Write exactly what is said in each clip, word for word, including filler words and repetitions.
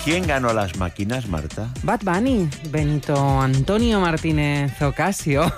¿Quién ganó a las máquinas, Marta? Bad Bunny, Benito Antonio Martínez Ocasio.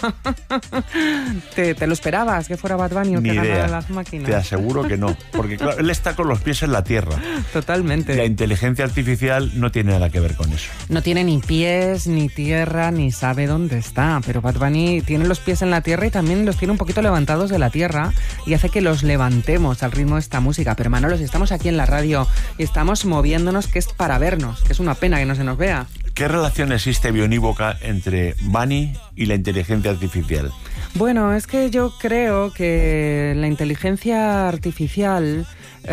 ¿Te, ¿Te lo esperabas que fuera Bad Bunny el Ni que idea. ganara las máquinas? Te aseguro que no, porque claro, él está con los pies en la tierra. Totalmente. La inteligencia artificial no tiene nada que ver con eso. No tiene ni pies, ni tierra, ni sabe dónde está. Pero Bad Bunny tiene los pies en la tierra y también los tiene un poquito levantados de la tierra y hace que los levantemos al ritmo de esta música. Pero Manolo, si estamos aquí en la radio y estamos moviéndonos, que es para vernos, que es una pena que no se nos vea. ¿Qué relación existe bionívoca entre Bunny y la inteligencia artificial? Bueno, es que yo creo que la inteligencia artificial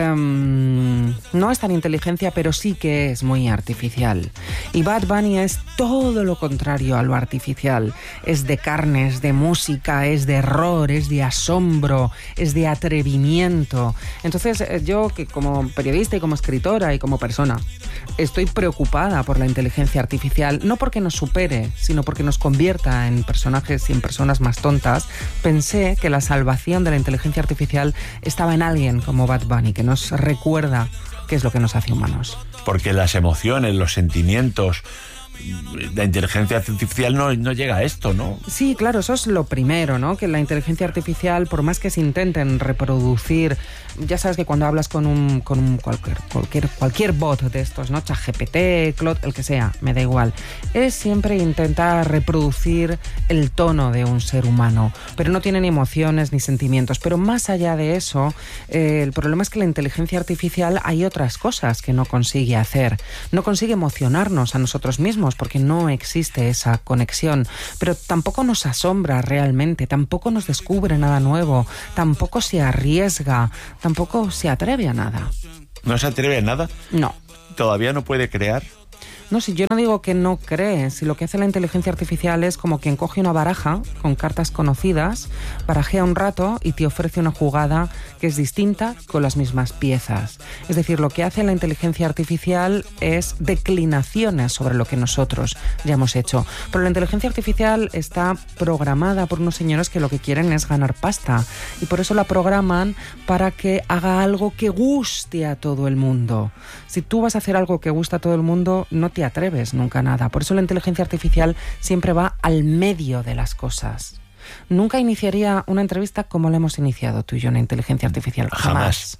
um, no es tan inteligencia, pero sí que es muy artificial. Y Bad Bunny es todo lo contrario a lo artificial. Es de carne, es de música, es de error, es de asombro, es de atrevimiento. Entonces, yo que como periodista y como escritora y como persona estoy preocupada por la inteligencia artificial, no porque nos supere, sino porque nos convierta en personajes y en personas más tontas. Pensé que la salvación de la inteligencia artificial estaba en alguien como Bad Bunny, que nos recuerda qué es lo que nos hace humanos. Porque las emociones, los sentimientos, la inteligencia artificial no, no llega a esto, ¿no? Sí, claro, eso es lo primero, ¿no? Que la inteligencia artificial, por más que se intenten reproducir, ya sabes que cuando hablas con un, con un cualquier, cualquier, cualquier bot de estos, ¿no? ChatGPT, Claude, el que sea, me da igual. Es siempre intentar reproducir el tono de un ser humano, pero no tienen emociones ni sentimientos. Pero más allá de eso, eh, el problema es que la inteligencia artificial hay otras cosas que no consigue hacer. No consigue emocionarnos a nosotros mismos, porque no existe esa conexión, pero tampoco nos asombra realmente, tampoco nos descubre nada nuevo, tampoco se arriesga, tampoco se atreve a nada. ¿No se atreve a nada? No. ¿Todavía no puede crear? No, si yo no digo que no cree, si lo que hace la inteligencia artificial es como quien coge una baraja con cartas conocidas, barajea un rato y te ofrece una jugada que es distinta con las mismas piezas. Es decir, lo que hace la inteligencia artificial es declinaciones sobre lo que nosotros ya hemos hecho. Pero la inteligencia artificial está programada por unos señores que lo que quieren es ganar pasta y por eso la programan para que haga algo que guste a todo el mundo. Si tú vas a hacer algo que gusta a todo el mundo, no te atreves nunca a nada. Por eso la inteligencia artificial siempre va al medio de las cosas. Nunca iniciaría una entrevista como la hemos iniciado tú y yo, una inteligencia artificial. Jamás.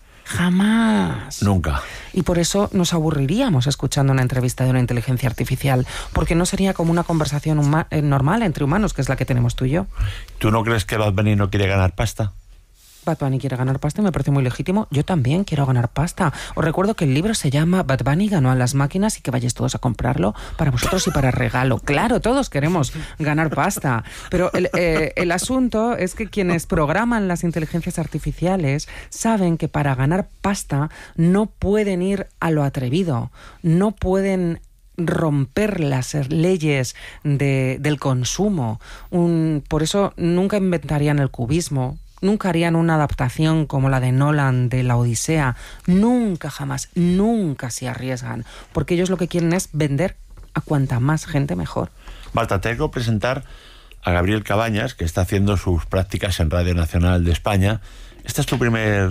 Jamás. Nunca. Y por eso nos aburriríamos escuchando una entrevista de una inteligencia artificial, porque no sería como una conversación huma- normal entre humanos, que es la que tenemos tú y yo. ¿Tú no crees que Bad Bunny no quiere ganar pasta? Bad Bunny quiere ganar pasta y me parece muy legítimo. Yo también quiero ganar pasta. Os recuerdo que el libro se llama Bad Bunny ganó a las máquinas y que vayáis todos a comprarlo para vosotros y para regalo. Claro, todos queremos ganar pasta. Pero el, eh, el asunto es que quienes programan las inteligencias artificiales saben que para ganar pasta no pueden ir a lo atrevido. No pueden romper las leyes de, del consumo. Un, por eso nunca inventarían el cubismo. Nunca harían una adaptación como la de Nolan de La Odisea. Nunca, jamás, nunca se arriesgan. Porque ellos lo que quieren es vender a cuanta más gente mejor. Marta, tengo que presentar a Gabriel Cabañas, que está haciendo sus prácticas en Radio Nacional de España. ¿Este es tu primer,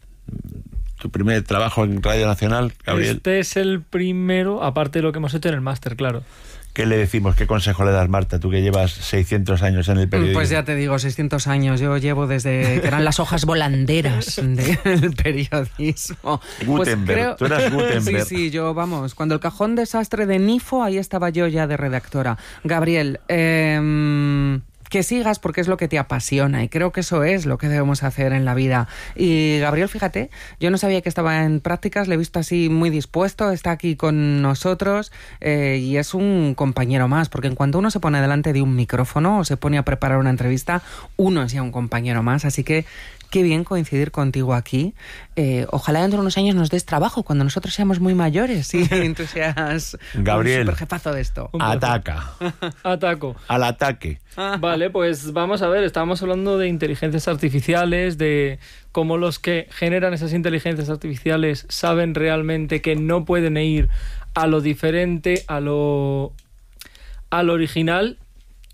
tu primer trabajo en Radio Nacional, Gabriel? Este es el primero, aparte de lo que hemos hecho en el máster, claro. ¿Qué le decimos? ¿Qué consejo le das, Marta? Tú que llevas seiscientos años en el periodismo. Pues ya te digo, seiscientos años. Yo llevo desde que eran las hojas volanderas del periodismo. Gutenberg, pues creo... tú eras Gutenberg. Sí, sí, yo, vamos, cuando el cajón desastre de Nifo, ahí estaba yo ya de redactora. Gabriel, eh... que sigas porque es lo que te apasiona y creo que eso es lo que debemos hacer en la vida. Y Gabriel, fíjate, yo no sabía que estaba en prácticas, le he visto así muy dispuesto, está aquí con nosotros eh, y es un compañero más, porque en cuanto uno se pone delante de un micrófono o se pone a preparar una entrevista, uno es ya un compañero más, así que qué bien coincidir contigo aquí. Eh, ojalá dentro de unos años nos des trabajo cuando nosotros seamos muy mayores y tú seas Gabriel, un superjefazo de esto. Ataca. Ataco. Al ataque. Vale, pues vamos a ver, estábamos hablando de inteligencias artificiales, de cómo los que generan esas inteligencias artificiales saben realmente que no pueden ir a lo diferente, a lo, a lo original.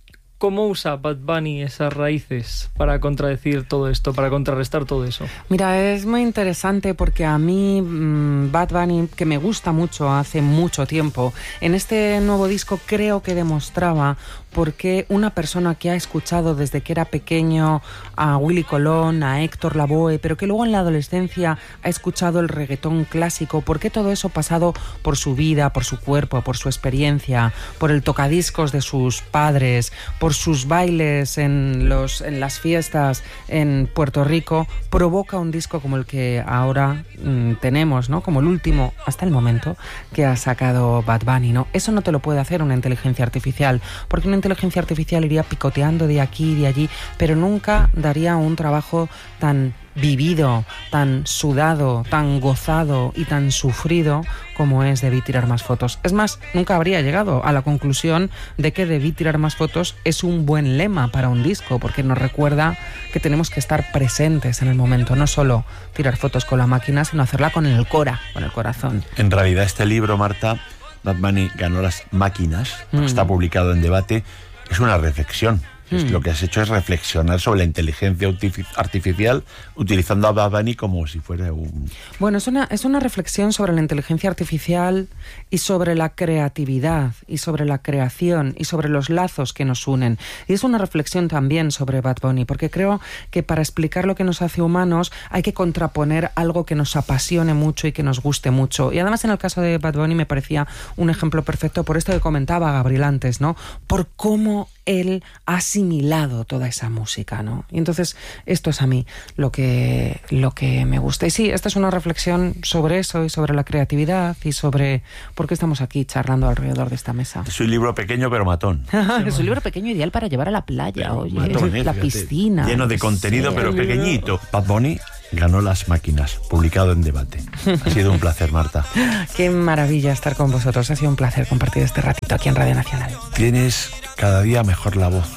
¿cómo usa Bad Bunny esas raíces para contradecir todo esto, para contrarrestar todo eso? Mira, es muy interesante porque a mí mmm, Bad Bunny, que me gusta mucho hace mucho tiempo, en este nuevo disco creo que demostraba por qué una persona que ha escuchado desde que era pequeño a Willy Colón, a Héctor Lavoe, pero que luego en la adolescencia ha escuchado el reggaetón clásico, por qué todo eso pasado por su vida, por su cuerpo, por su experiencia, por el tocadiscos de sus padres, por sus bailes en, los, en las fiestas en Puerto Rico, provoca un disco como el que ahora mmm, tenemos, ¿no? Como el último, hasta el momento, que ha sacado Bad Bunny, ¿no? Eso no te lo puede hacer una inteligencia artificial, porque una inteligencia artificial iría picoteando de aquí y de allí, pero nunca daría un trabajo tan vivido, tan sudado, tan gozado y tan sufrido como es Debí tirar más fotos. Es más, nunca habría llegado a la conclusión de que Debí tirar más fotos es un buen lema para un disco, porque nos recuerda que tenemos que estar presentes en el momento, no solo tirar fotos con la máquina, sino hacerla con el cora, con el corazón. En realidad este libro, Marta, Bad Bunny ganó las máquinas, mm. está publicado en Debate, es una reflexión. Mm. Lo que has hecho es reflexionar sobre la inteligencia artificial utilizando a Bad Bunny como si fuera un... Bueno, es una, es una reflexión sobre la inteligencia artificial y sobre la creatividad y sobre la creación y sobre los lazos que nos unen. Y es una reflexión también sobre Bad Bunny, porque creo que para explicar lo que nos hace humanos hay que contraponer algo que nos apasione mucho y que nos guste mucho. Y además en el caso de Bad Bunny me parecía un ejemplo perfecto por esto que comentaba Gabriel antes, ¿no? Por cómo él ha asimilado toda esa música, ¿no? Y entonces esto es a mí lo que, lo que me gusta. Y sí, esta es una reflexión sobre eso y sobre la creatividad y sobre por qué estamos aquí charlando alrededor de esta mesa. Es un libro pequeño pero matón. Es un libro pequeño ideal para llevar a la playa, pero oye, matón, ¿eh? La Fíjate, piscina. lleno de contenido, sí, pero pequeñito. Bad Bunny ganó las máquinas, publicado en Debate. Ha sido un placer, Marta. Qué maravilla estar con vosotros. Ha sido un placer compartir este ratito aquí en Radio Nacional. Tienes cada día mejor la voz.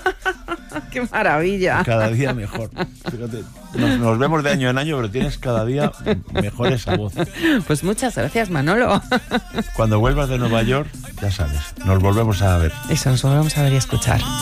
¡Qué maravilla! Cada día mejor. Fíjate, nos, nos vemos de año en año, pero tienes cada día mejor esa voz. Pues muchas gracias, Manolo. Cuando vuelvas de Nueva York, ya sabes, nos volvemos a ver. Eso, nos volvemos a ver y escuchar.